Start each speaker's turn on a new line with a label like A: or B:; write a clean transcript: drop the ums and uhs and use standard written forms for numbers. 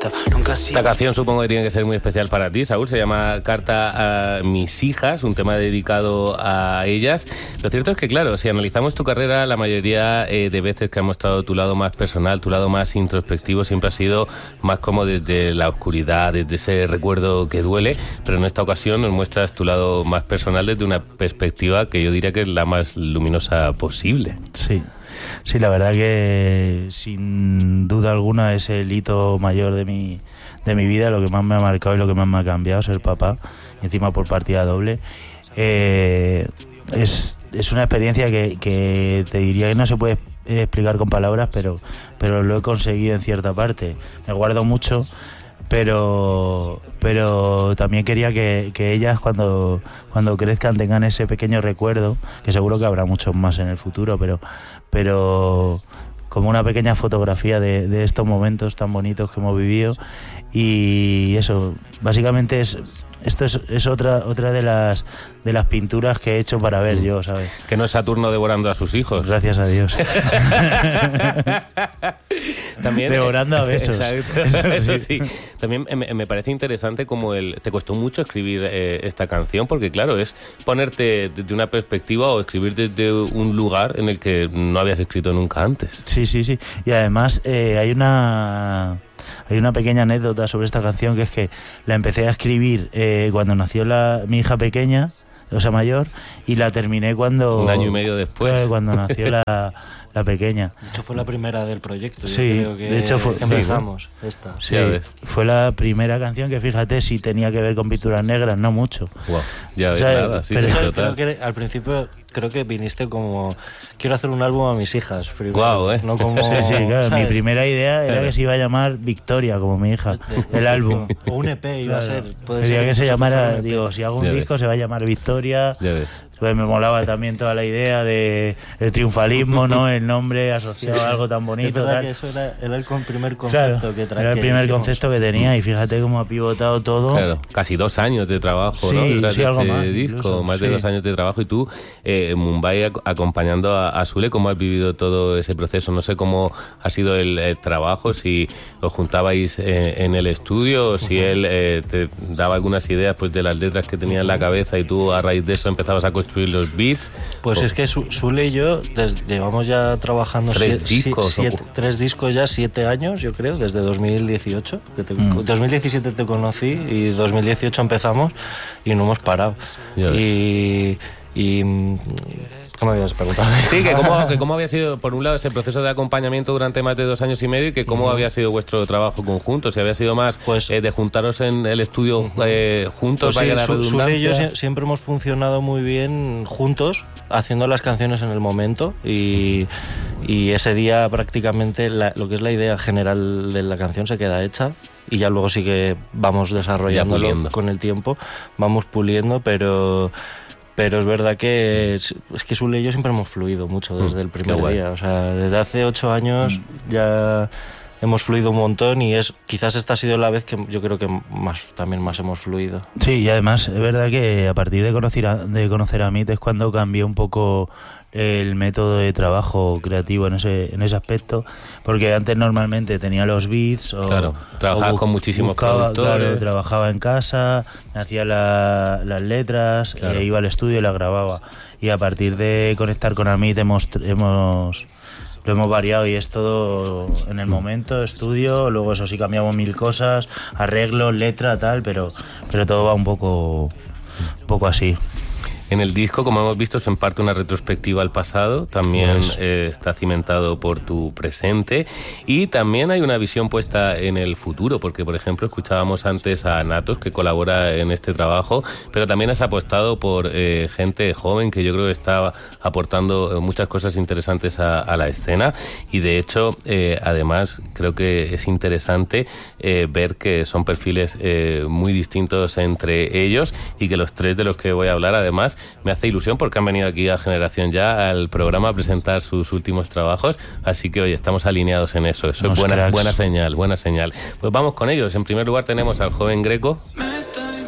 A: vuelta. Nunca
B: Esta canción supongo que tiene que ser muy especial para ti, Saúl. Se llama Carta a mis hijas, un tema dedicado a ellas. Lo cierto es que, claro, si analizamos tu carrera, la mayoría de veces que has mostrado tu lado más personal, tu lado más introspectivo, siempre ha sido más como desde la oscuridad, desde ese recuerdo que duele, pero en esta ocasión nos muestras tu lado más personal desde una perspectiva que yo diría que es la más luminosa posible.
C: Sí, la verdad que sin duda alguna es el hito mayor de mi vida, lo que más me ha marcado y lo que más me ha cambiado, ser papá, encima por partida doble. Es una experiencia que te diría que no se puede explicar con palabras, pero lo he conseguido en cierta parte. Me guardo mucho, pero también quería que ellas cuando crezcan tengan ese pequeño recuerdo, que seguro que habrá muchos más en el futuro, pero como una pequeña fotografía de estos momentos tan bonitos que hemos vivido. Y eso, básicamente esto es otra de las pinturas que he hecho para ver yo, ¿sabes?
B: Que no es Saturno devorando a sus hijos.
C: Gracias a Dios.
B: También,
C: devorando a besos.
B: Eso sí. También me parece interesante como te costó mucho escribir esta canción, porque claro, es ponerte desde una perspectiva o escribir desde un lugar en el que no habías escrito nunca antes.
C: Sí. Y además hay una pequeña anécdota sobre esta canción, que es que la empecé a escribir cuando nació mi hija pequeña, o sea, mayor, y la terminé cuando...
B: Un año y medio después.
C: Cuando nació la pequeña.
D: De hecho, fue la primera del proyecto.
C: Sí,
D: yo creo que
C: de hecho
D: empezamos esta.
C: Sí, fue la primera canción que, fíjate, si tenía que ver con pinturas negras, no mucho.
B: Wow, ya ves, nada. Sí,
D: pero
B: total.
D: Creo que al principio viniste como, quiero hacer un álbum a mis hijas.
B: Wow,
D: no como,
C: sí, claro.
D: ¿sabes?
C: Mi primera idea era que se iba a llamar Victoria, como mi hija, el álbum.
D: O un EP iba a ser.
C: Quería que se llamara, digo, si hago un disco se va a llamar Victoria.
B: Ya ves.
C: Pues me molaba también toda la idea del triunfalismo, ¿no? El nombre asociado a algo tan bonito.
D: Es verdad
C: tal.
D: que eso era el primer concepto que traía.
C: Era el primer concepto que tenía, y fíjate cómo ha pivotado todo.
B: Claro, casi 2 años de trabajo,
C: sí,
B: ¿no? Detrás de
C: algo
B: este
C: más,
B: disco,
C: incluso,
B: más de 2 años de trabajo, y tú en Mumbai acompañando a Sule. ¿Cómo has vivido todo ese proceso? No sé cómo ha sido el trabajo, si os juntabais en el estudio o si él te daba algunas ideas pues de las letras que tenía en la cabeza y tú a raíz de eso empezabas a construir los beats.
D: Pues es que Sule y yo llevamos ya trabajando
B: 3 discos,
D: 3 discos ya, 7 años, yo creo, desde 2018. 2017 te conocí y 2018 empezamos y no hemos parado. Y ¿cómo me habías preguntado?
B: Sí, que cómo había sido, por un lado, ese proceso de acompañamiento durante más de 2 años y medio, y que cómo había sido vuestro trabajo conjunto, si había sido más de juntaros en el estudio juntos,
D: pues
B: vaya la redundancia.
D: Sule y yo siempre hemos funcionado muy bien juntos, haciendo las canciones en el momento, y ese día prácticamente lo que es la idea general de la canción se queda hecha, y ya luego sí que vamos desarrollándolo con el tiempo, vamos puliendo, pero es verdad que es que Sule y yo siempre hemos fluido mucho desde el primer día. O sea, desde hace 8 años ya hemos fluido un montón, y quizás esta ha sido la vez que yo creo que más hemos fluido.
C: Sí, y además es verdad que a partir de conocer a Amit es cuando cambió un poco el método de trabajo creativo en ese aspecto, porque antes normalmente tenía los beats
B: trabajaba con muchísimos productores.
C: Claro, trabajaba en casa, me hacía las letras, iba al estudio y las grababa, y a partir de conectar con Amit lo hemos variado, y es todo en el momento, estudio, luego eso sí cambiamos 1000 cosas, arreglo, letra, tal, pero todo va un poco así.
B: En el disco, como hemos visto, se imparte una retrospectiva al pasado, también está cimentado por tu presente, y también hay una visión puesta en el futuro, porque, por ejemplo, escuchábamos antes a Natos, que colabora en este trabajo, pero también has apostado por gente joven que yo creo que está aportando muchas cosas interesantes a la escena, y de hecho, además, creo que es interesante ver que son perfiles muy distintos entre ellos, y que los 3 de los que voy a hablar, además, me hace ilusión porque han venido aquí a Generación Ya al programa a presentar sus últimos trabajos, así que oye, estamos alineados en eso es buena señal. Pues vamos con ellos. En primer lugar tenemos al joven Greco.